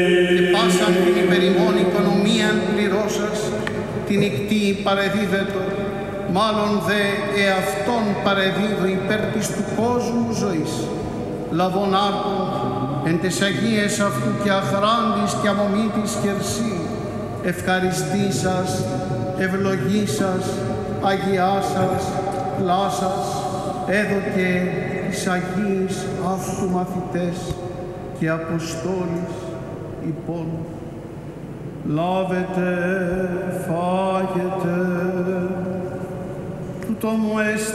Και πάσαν την υπερημών οικονομίαν πληρώσας, την ικτή παρεδίδετο, μάλλον δε εαυτόν παρεδίδω υπέρ της του κόσμου ζωής. Λαβών άρτων, εν τες Αγίες αυτού και αχράντης και αμομήτης χερσί, ευχαριστήσας, ευλογήσας, αγιάσας, πλάσας, έδωκε εις Αγίης αυτού μαθητές και Αποστόλης υπόν. Λάβετε, φάγετε, τούτο μου